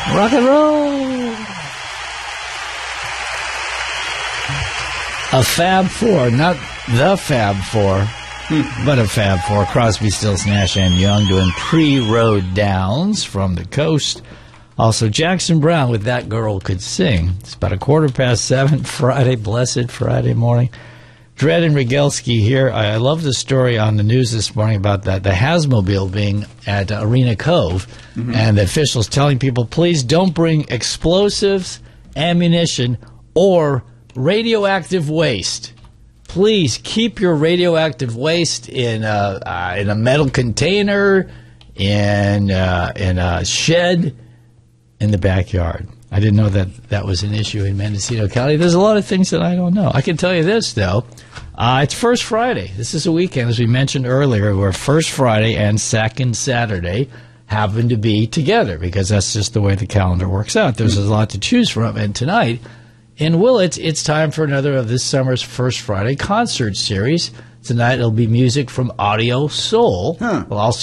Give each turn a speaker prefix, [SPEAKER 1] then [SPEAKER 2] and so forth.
[SPEAKER 1] Rock and roll. A Fab Four, not the Fab Four, but a Fab Four. Crosby, Stills, Nash, and Young doing Pre-Road Downs from the coast. Also, Jackson Browne with That Girl Could Sing. It's about 7:15, Friday, blessed Friday morning. Dredd and Regelski here. I love the story on the news this morning about the Hazmobile being at Arena Cove, and the officials telling people, please don't bring explosives, ammunition, or radioactive waste. Please keep your radioactive waste in a metal container, in a shed, in the backyard. I didn't know that was an issue in Mendocino County. There's a lot of things that I don't know. I can tell you this, though. It's First Friday. This is a weekend, as we mentioned earlier, where First Friday and Second Saturday happen to be together because that's just the way the calendar works out. There's a lot to choose from. And tonight in Willits, it's time for another of this summer's First Friday concert series. Tonight it'll be music from Audio Soul. We'll also